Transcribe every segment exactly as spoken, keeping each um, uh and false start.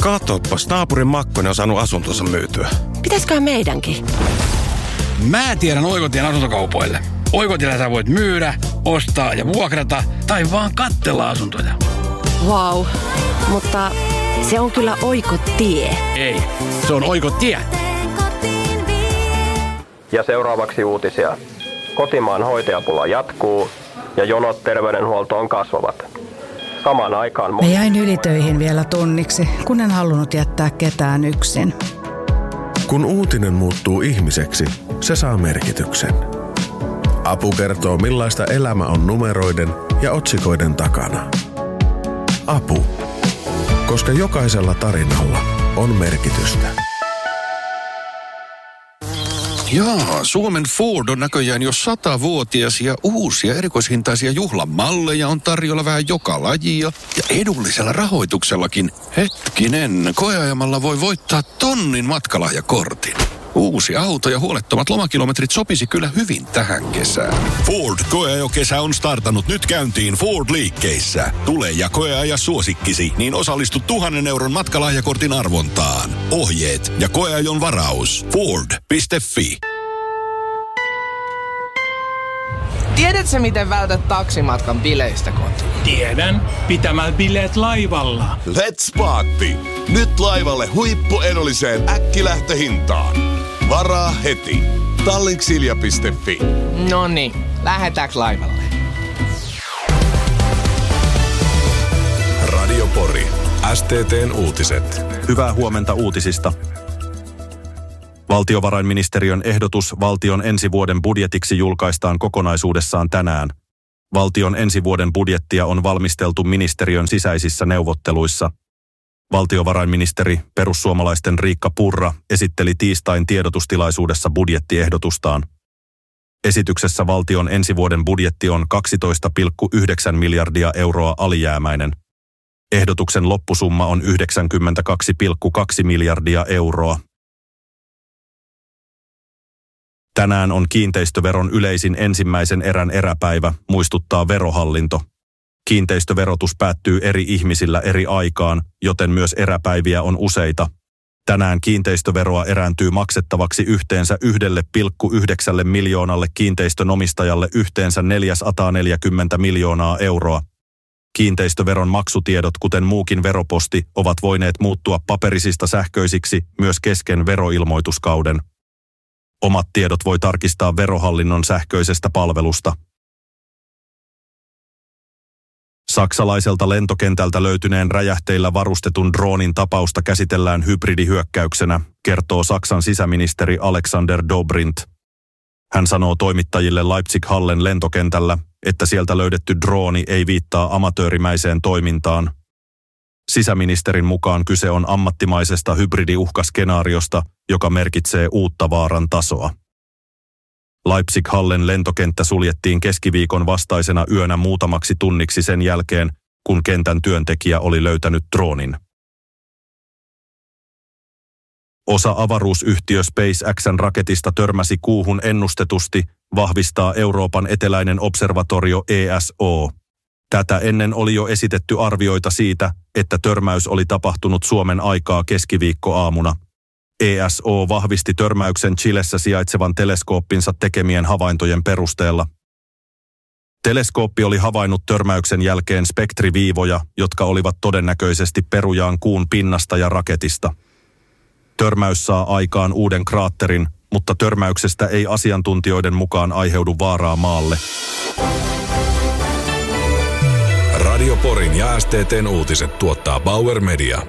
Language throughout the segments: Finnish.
Katoppas, naapurin Makkonen on saanut asuntonsa myytyä. Pitäisköhän meidänkin? Mä tiedän Oikotien asuntokaupoille. Oikotiellä sä voit myydä, ostaa ja vuokrata tai vaan katsella asuntoja. Vau, wow. Mutta se on kyllä Oikotie. Ei, se on Oikotie. Ja seuraavaksi uutisia. Kotimaan hoitajapula jatkuu ja jonot terveydenhuoltoon kasvavat. Samaan aikaan... Mä jäin ylitöihin vielä tunniksi, kun en halunnut jättää ketään yksin. Kun uutinen muuttuu ihmiseksi, se saa merkityksen. Apu kertoo, millaista elämä on numeroiden ja otsikoiden takana. Apu. Koska jokaisella tarinalla on merkitystä. Jaa, Suomen Ford on näköjään jo satavuotias ja uusia erikoishintaisia juhlamalleja on tarjolla vähän joka lajia ja edullisella rahoituksellakin. Hetkinen, koeajamalla voi voittaa tonnin matkalahjakortin. Uusi auto ja huolettomat lomakilometrit sopisi kyllä hyvin tähän kesään. Ford koeajokesä on startannut nyt käyntiin Ford-liikkeissä. Tule ja koeaja suosikkisi, niin osallistu tuhannen euron matkalahjakortin arvontaan. Ohjeet ja koeajon varaus. Ford piste fi. Tiedätkö, miten vältät taksimatkan bileistä kotiin? Tiedän. Pitämällä bileet laivalla. Let's party! Nyt laivalle huippuedulliseen äkkilähtöhintaan. Varaa heti. Tallinksilja piste fi. Noniin, lähetäänkö laivalle? Radio Pori. S T T:n uutiset. Hyvää huomenta uutisista. Valtiovarainministeriön ehdotus valtion ensi vuoden budjetiksi julkaistaan kokonaisuudessaan tänään. Valtion ensi vuoden budjettia on valmisteltu ministeriön sisäisissä neuvotteluissa. Valtiovarainministeri, perussuomalaisten Riikka Purra, esitteli tiistain tiedotustilaisuudessa budjettiehdotustaan. Esityksessä valtion ensi vuoden budjetti on kaksitoista pilkku yhdeksän miljardia euroa alijäämäinen. Ehdotuksen loppusumma on yhdeksänkymmentäkaksi pilkku kaksi miljardia euroa. Tänään on kiinteistöveron yleisin ensimmäisen erän eräpäivä, muistuttaa Verohallinto. Kiinteistöverotus päättyy eri ihmisillä eri aikaan, joten myös eräpäiviä on useita. Tänään kiinteistöveroa erääntyy maksettavaksi yhteensä yhdelle pilkku yhdeksälle miljoonalle kiinteistönomistajalle yhteensä neljäsataaneljäkymmentä miljoonaa euroa. Kiinteistöveron maksutiedot, kuten muukin veroposti, ovat voineet muuttua paperisista sähköisiksi myös kesken veroilmoituskauden. Omat tiedot voi tarkistaa Verohallinnon sähköisestä palvelusta. Saksalaiselta lentokentältä löytyneen räjähteillä varustetun droonin tapausta käsitellään hybridihyökkäyksenä, kertoo Saksan sisäministeri Alexander Dobrindt. Hän sanoo toimittajille Leipzig-Hallen lentokentällä, että sieltä löydetty drooni ei viittaa amatöörimäiseen toimintaan. Sisäministerin mukaan kyse on ammattimaisesta hybridiuhkaskenaariosta, joka merkitsee uutta vaaran tasoa. Leipzig-Hallen lentokenttä suljettiin keskiviikon vastaisena yönä muutamaksi tunniksi sen jälkeen, kun kentän työntekijä oli löytänyt droonin. Osa avaruusyhtiö SpaceXn raketista törmäsi kuuhun ennustetusti, vahvistaa Euroopan eteläinen observatorio E S O. Tätä ennen oli jo esitetty arvioita siitä, että törmäys oli tapahtunut Suomen aikaa keskiviikkoaamuna. E S O vahvisti törmäyksen Chilessä sijaitsevan teleskooppinsa tekemien havaintojen perusteella. Teleskooppi oli havainnut törmäyksen jälkeen spektriviivoja, jotka olivat todennäköisesti perujaan kuun pinnasta ja raketista. Törmäys saa aikaan uuden kraatterin, mutta törmäyksestä ei asiantuntijoiden mukaan aiheudu vaaraa maalle. Radio Porin ja S T T:n uutiset tuottaa Bauer Media.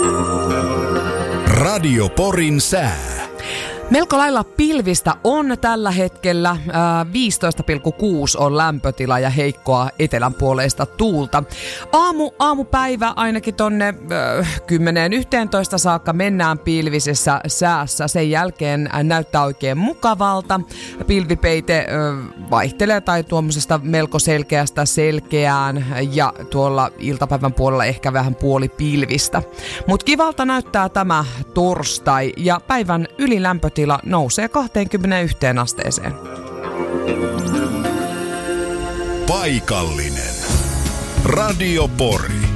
Radio Porin sää. Melko lailla pilvistä on tällä hetkellä. viisitoista pilkku kuusi on lämpötila ja heikkoa etelänpuoleista tuulta. Aamu, aamupäivä ainakin tonne kymmenen yhteentoista saakka mennään pilvisessä säässä. Sen jälkeen näyttää oikein mukavalta. Pilvipeite vaihtelee tai tuommoisesta melko selkeästä selkeään ja tuolla iltapäivän puolella ehkä vähän puolipilvistä. Mut kivalta näyttää tämä torstai ja päivän ylilämpötila tila nousee kaksikymmentäyksi asteeseen. Paikallinen. Radio Pori.